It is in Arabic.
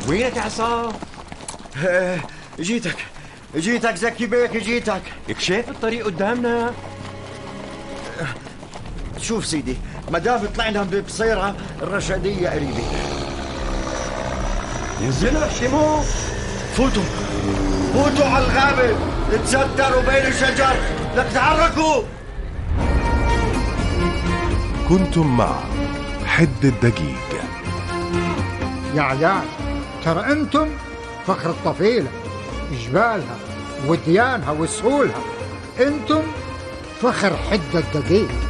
وينك يا عصام؟ جيتك زكي بيك، جيتك. لك شايف الطريق قدامنا؟ شوف سيدي، ما دام طلعنا ببصيرة الرشادية قريبة. نزلوا شيمو. فوتوا على الغابة، تسدروا بين الشجر، لك تحركوا. كنتم مع حد الدقيق. يا عيال، ترى انتم فخر الطفيلة، جبالها وديانها وسهولها. انتم فخر حد الدقيق.